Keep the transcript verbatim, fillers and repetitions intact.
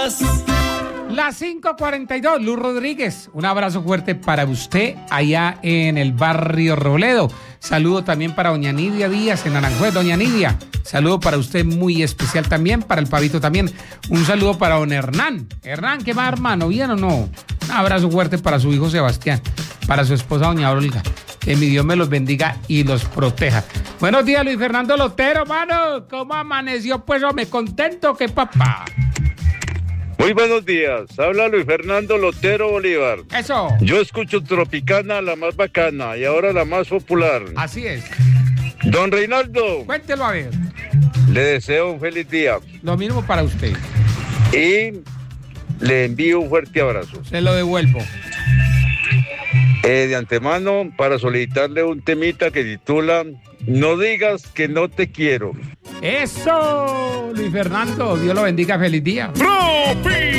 más. Las cinco cuarenta y dos, Luz Rodríguez, un abrazo fuerte para usted allá en el barrio Robledo. Saludo también para doña Nidia Díaz en Aranjuez. Doña Nidia, saludo para usted muy especial también, para el Pavito también. Un saludo para don Hernán. Hernán, ¿qué más, hermano? ¿Bien o no? Un abrazo fuerte para su hijo Sebastián, para su esposa doña Olga. Que mi Dios me los bendiga y los proteja. Buenos días, Luis Fernando Lotero, mano. ¿Cómo amaneció? Pues, hombre, contento que papá. Muy buenos días, habla Luis Fernando Lotero Bolívar. Eso. Yo escucho Tropicana, la más bacana, y ahora la más popular. Así es. Don Reinaldo. Cuéntelo a ver. Le deseo un feliz día. Lo mismo para usted. Y le envío un fuerte abrazo. Se lo devuelvo. Eh, de antemano, para solicitarle un temita que titula No digas que no te quiero. Eso, Luis Fernando. Dios lo bendiga. Feliz día.